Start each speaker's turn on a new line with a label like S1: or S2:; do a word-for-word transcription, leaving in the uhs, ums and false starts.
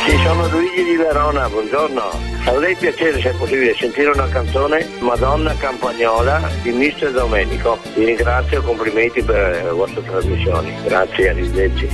S1: Sì, sono Luigi di Verona, buongiorno. Avrei piacere, se è possibile, sentire una canzone Madonna Campagnola di mister Domenico. Vi ringrazio e complimenti per le vostre trasmissioni. Grazie, arrivederci.